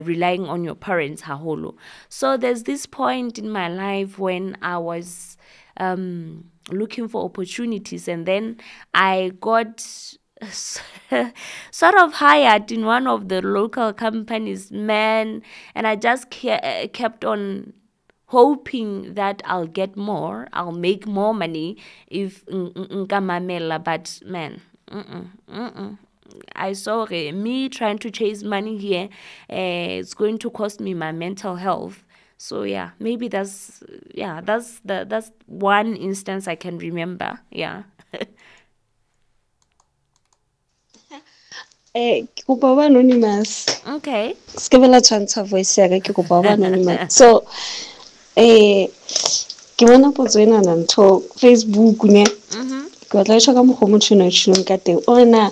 relying on your parents haholo. So there's this point in my life when I was looking for opportunities, and then I got sort of hired in one of the local companies, man, and I just kept on hoping that I'll make more money if nkamamela, but man, I saw me trying to chase money here, it's going to cost me my mental health. So yeah, maybe that's one instance I can remember. Yeah. Ke kopa ba anonymous. Okay. Ske be la tshwantsha voice ya ka, ke kopa ba anonymous. So ke bona potso ena na ntho Facebook ne. Ke batla go ka mogho motho no tshung ka teng. O na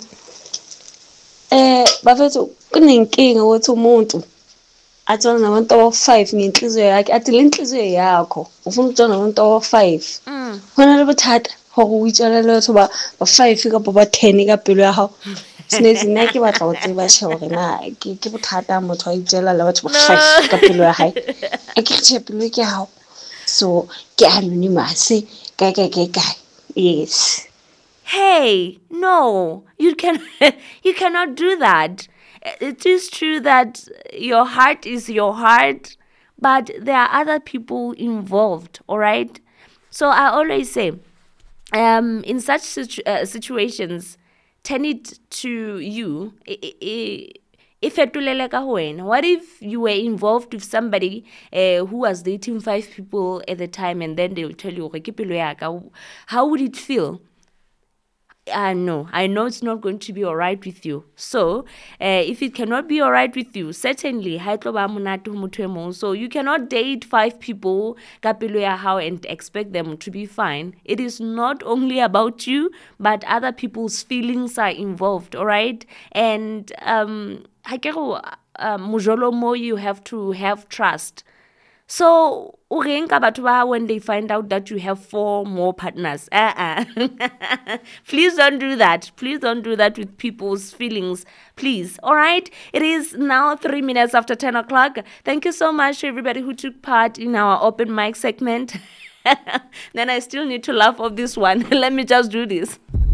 bafethu kunenkinga ukuthi umuntu atsona nabantu aba-5 ngenhliziyo yakhe, athi le nhliziyo yakho ufuna ukutshona nabantu aba-5. Hona le bothata hore o itjela le batho ba-5 kapa ba-10 ka pelo ya hao. Snezi nna ke batla go tseba hore na ke bothata motho a itjela le batho ba-5 ka pelo ya hae. A ke re pelo ke hao. So ke anonymous kae. Yes. Hey, no, you cannot do that. It is true that your heart is your heart, but there are other people involved. All right. So I always say, in such situations, turn it to you. If what if you were involved with somebody who was dating 5 people at the time, and then they will tell you, how would it feel? No, I know it's not going to be all right with you. So, if it cannot be all right with you, certainly, so you cannot date 5 people and expect them to be fine. It is not only about you, but other people's feelings are involved, all right? And you have to have trust. So, when they find out that you have 4 more partners, please don't do that. Please don't do that with people's feelings. Please. All right. It is now 3 minutes after 10 o'clock. Thank you so much to everybody who took part in our open mic segment. Then I still need to laugh off this one. Let me just do this.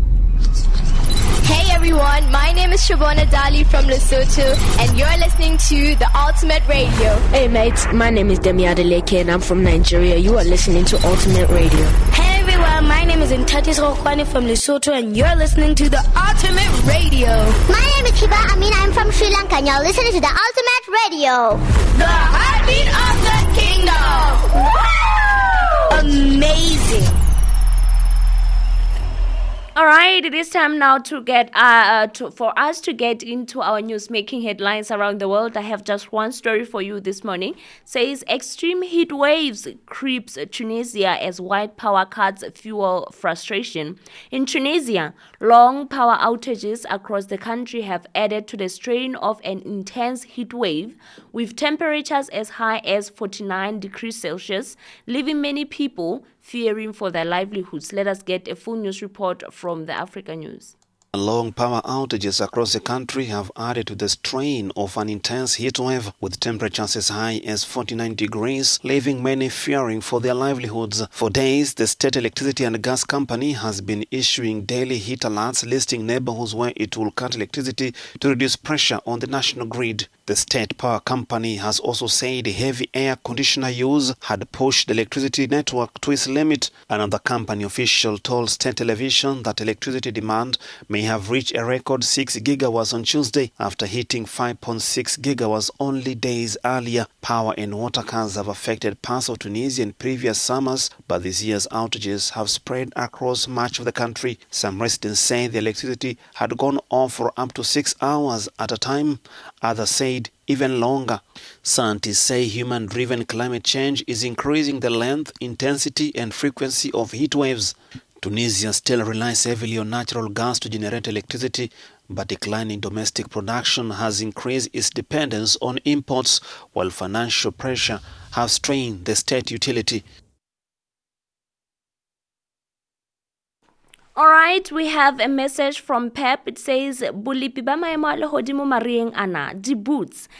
Hey everyone, my name is Shabona Dali from Lesotho, and you're listening to The Ultimate Radio. Hey mates, my name is Demi Adeleke and I'm from Nigeria. You are listening to Ultimate Radio. Hey everyone, my name is Ntatis Rokwani from Lesotho, and you're listening to The Ultimate Radio. My name is Hiba Amin, I'm from Sri Lanka, and you're listening to The Ultimate Radio. The heartbeat of the kingdom. Woo! Amazing. All right, it is time now to get for us to get into our news making headlines around the world. I have just one story for you this morning. Says extreme heat waves creeps Tunisia as white power cuts fuel frustration. In Tunisia, long power outages across the country have added to the strain of an intense heat wave, with temperatures as high as 49 degrees Celsius, leaving many people fearing for their livelihoods. Let us get a full news report from the Africa News. Long power outages across the country have added to the strain of an intense heat wave, with temperatures as high as 49 degrees, leaving many fearing for their livelihoods. For days, the State Electricity and Gas Company has been issuing daily heat alerts listing neighborhoods where it will cut electricity to reduce pressure on the national grid. The State Power Company has also said heavy air conditioner use had pushed the electricity network to its limit. Another company official told State Television that electricity demand may have reached a record 6 gigawatts on Tuesday after hitting 5.6 gigawatts only days earlier. Power and water cuts have affected parts of Tunisia in previous summers, but this year's outages have spread across much of the country. Some residents say the electricity had gone off for up to 6 hours at a time. Others said even longer. Scientists say human-driven climate change is increasing the length, intensity and frequency of heat waves. Tunisia still relies heavily on natural gas to generate electricity, but declining domestic production has increased its dependence on imports, while financial pressure has strained the state utility. All right, we have a message from Pep. It says, Bulipi ba maemo a lehodimo marieng ana, di boots.